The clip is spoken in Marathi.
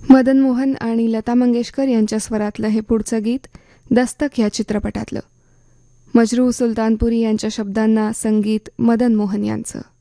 मदन मोहन आणि लता मंगेशकर यांच्या स्वरातलं हे पुढचं गीत दस्तक या चित्रपटातलं. मजरूह सुलतानपुरी यांच्या शब्दांना संगीत मदन मोहन यांचं.